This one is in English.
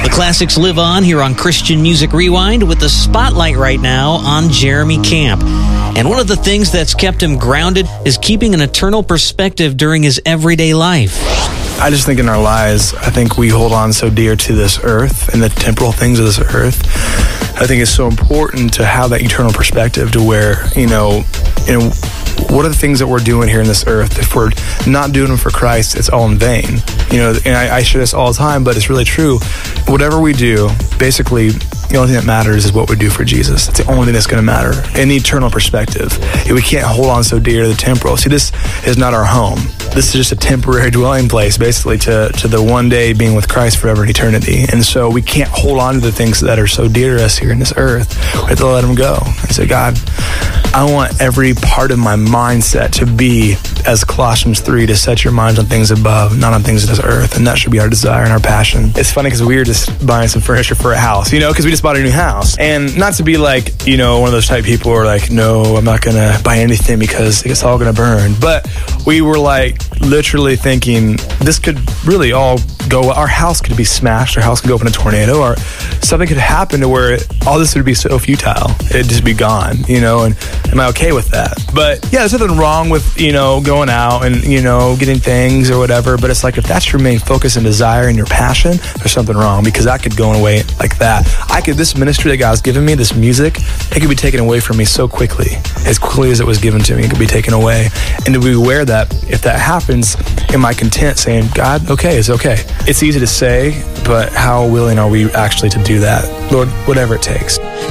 The classics live on here on Christian Music Rewind with the spotlight right now on Jeremy Camp. And one of the things that's kept him grounded is keeping an eternal perspective during his everyday life. I just think in our lives, I think we hold on so dear to this earth and the temporal things of this earth. I think it's so important to have that eternal perspective to where, what are the things that we're doing here in this earth? If we're not doing them for Christ, it's all in vain. And I share this all the time, but it's really true. Whatever we do, basically, the only thing that matters is what we do for Jesus. It's the only thing that's going to matter in the eternal perspective. We can't hold on so dear to the temporal. See, this is not our home. This is just a temporary dwelling place, basically, to the one day being with Christ forever in eternity. And so we can't hold on to the things that are so dear to us here in this earth. We have to let them go and say, God, I want every part of my mindset to be, as Colossians 3, to set your minds on things above, not on things of this earth. And that should be our desire and our passion. It's funny because we were just buying some furniture for a house, because we just bought a new house. And not to be like, one of those type people who are like, no, I'm not going to buy anything because it's all going to burn. But we were like literally thinking this could really all go, our house could be smashed, our house could go up in a tornado, or something could happen to where all this would be so futile. It'd just be gone, and am I okay with that? But yeah, there's nothing wrong with, going out and, getting things or whatever. But it's like, if that's your main focus and desire and your passion, there's something wrong, because that could go away like that. This ministry that God's given me, this music, it could be taken away from me so quickly as it was given to me. It could be taken away. And to be aware that if that happens, am I content saying, God, okay, it's okay. It's easy to say, but how willing are we actually to do that? Lord, whatever it takes.